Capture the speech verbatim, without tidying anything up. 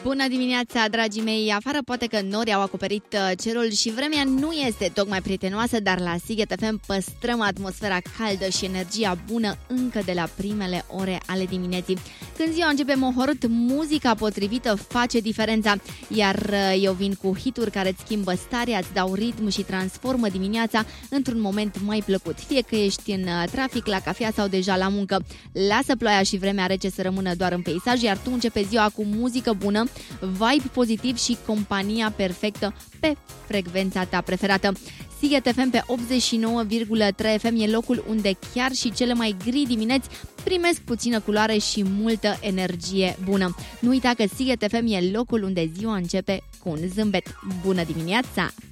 Bună dimineața, dragii mei! Afară poate că nori au acoperit cerul și vremea nu este tocmai prietenoasă, dar la Sighet F M păstrăm atmosfera caldă și energia bună încă de la primele ore ale dimineții. Când ziua începe mohorât, muzica potrivită face diferența, iar eu vin cu hituri care îți schimbă starea, îți dau ritm și transformă dimineața într-un moment mai plăcut. Fie că ești în trafic, la cafea sau deja la muncă. Lasă ploaia și vremea rece să rămână doar în peisaj, iar tu începe ziua cu muzică bună, vibe pozitiv și compania perfectă pe frecvența ta preferată. Sighet F M pe optzeci și nouă virgulă trei F M e locul unde chiar și cele mai gri dimineți primesc puțină culoare și multă energie bună. Nu uita că Sighet F M e locul unde ziua începe cu un zâmbet. Bună dimineața!